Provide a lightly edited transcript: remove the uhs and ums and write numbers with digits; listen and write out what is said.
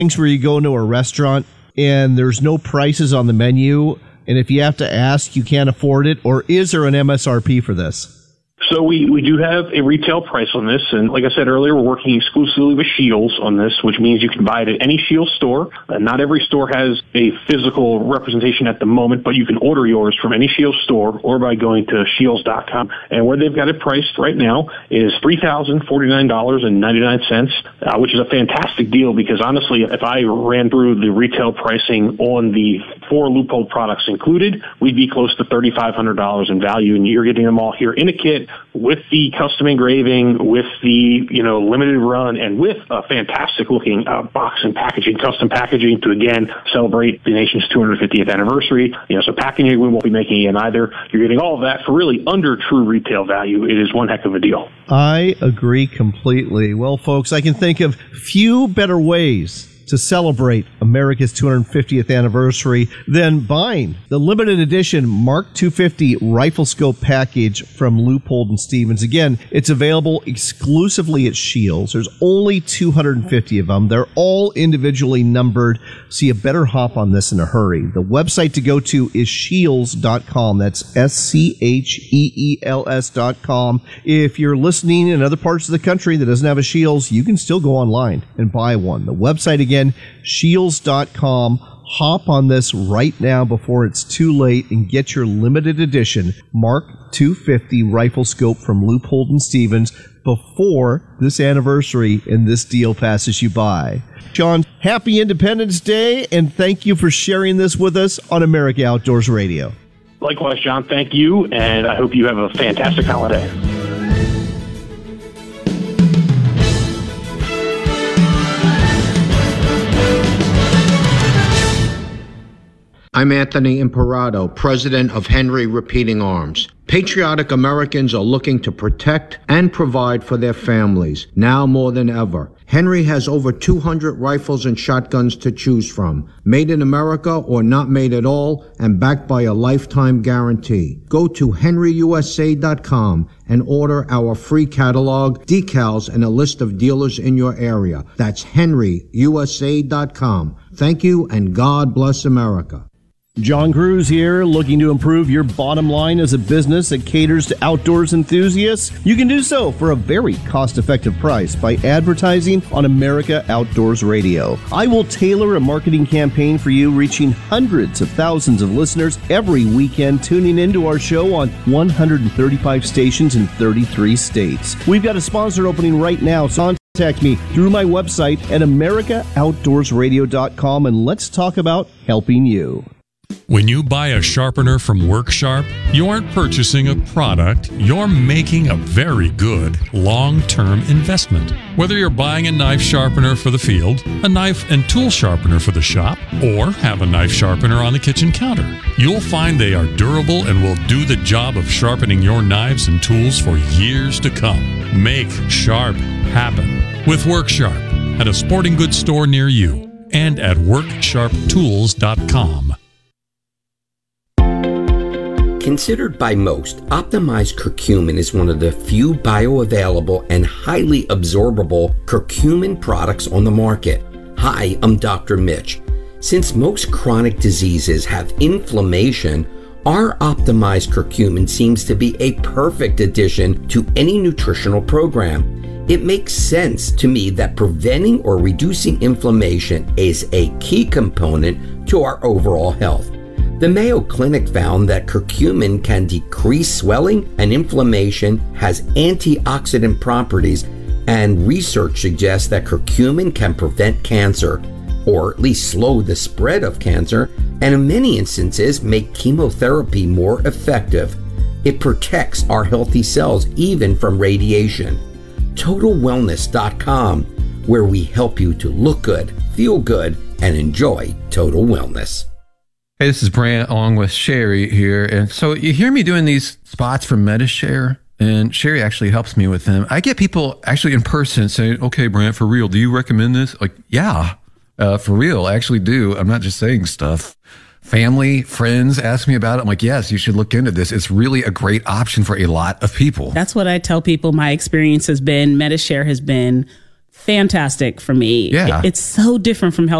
things where you go into a restaurant and there's no prices on the menu, and if you have to ask, you can't afford it? Or is there an MSRP for this? So we do have a retail price on this, and like I said earlier, we're working exclusively with Scheels on this, which means you can buy it at any Scheels store. Not every store has a physical representation at the moment, but you can order yours from any Scheels store or by going to Scheels.com. And where they've got it priced right now is $3,049.99, which is a fantastic deal because honestly, if I ran through the retail pricing on the 4 Leupold products included, we'd be close to $3,500 in value, and you're getting them all here in a kit, with the custom engraving, with the, limited run, and with a fantastic looking box and packaging, custom packaging to, again, celebrate the nation's 250th anniversary. So packaging we won't be making again either. You're getting all of that for really under true retail value. It is one heck of a deal. I agree completely. Well, folks, I can think of few better ways to celebrate America's 250th anniversary than buying the limited edition Mark 250 rifle scope package from Leupold and Stevens. Again, it's available exclusively at Scheels. There's only 250 of them. They're all individually numbered, so you better hop on this in a hurry. The website to go to is Scheels.com. That's SCHEELS.com. If you're listening in other parts of the country that doesn't have a Scheels, you can still go online and buy one. The website again, Scheels.com. Hop on this right now before it's too late and get your limited edition Mark 250 rifle scope from Leupold and Stevens before this anniversary and this deal passes you by. Sean, happy Independence Day, and thank you for sharing this with us on America Outdoors Radio. Likewise, John, thank you, and I hope you have a fantastic holiday. I'm Anthony Imperato, president of Henry Repeating Arms. Patriotic Americans are looking to protect and provide for their families, now more than ever. Henry has over 200 rifles and shotguns to choose from, made in America or not made at all, and backed by a lifetime guarantee. Go to henryusa.com and order our free catalog, decals, and a list of dealers in your area. That's henryusa.com. Thank you, and God bless America. John Cruz here, looking to improve your bottom line as a business that caters to outdoors enthusiasts? You can do so for a very cost-effective price by advertising on America Outdoors Radio. I will tailor a marketing campaign for you, reaching hundreds of thousands of listeners every weekend tuning into our show on 135 stations in 33 states. We've got a sponsor opening right now, so contact me through my website at AmericaOutdoorsRadio.com, and let's talk about helping you. When you buy a sharpener from WorkSharp, you aren't purchasing a product, you're making a very good long-term investment. Whether you're buying a knife sharpener for the field, a knife and tool sharpener for the shop, or have a knife sharpener on the kitchen counter, you'll find they are durable and will do the job of sharpening your knives and tools for years to come. Make sharp happen with WorkSharp at a sporting goods store near you and at WorkSharpTools.com. Considered by most, optimized curcumin is one of the few bioavailable and highly absorbable curcumin products on the market. Hi, I'm Dr. Mitch. Since most chronic diseases have inflammation, our optimized curcumin seems to be a perfect addition to any nutritional program. It makes sense to me that preventing or reducing inflammation is a key component to our overall health. The Mayo Clinic found that curcumin can decrease swelling and inflammation, has antioxidant properties, and research suggests that curcumin can prevent cancer, or at least slow the spread of cancer, and in many instances make chemotherapy more effective. It protects our healthy cells even from radiation. TotalWellness.com, where we help you to look good, feel good, and enjoy total wellness. Hey, this is Brant along with Sherry here. And so you hear me doing these spots for MediShare, and Sherry actually helps me with them. I get people actually in person saying, okay, Brant, for real, do you recommend this? Like, yeah, for real, I actually do. I'm not just saying stuff. Family, friends ask me about it. I'm like, yes, you should look into this. It's really a great option for a lot of people. That's what I tell people my experience has been. MediShare has been fantastic for me. Yeah. It's so different from health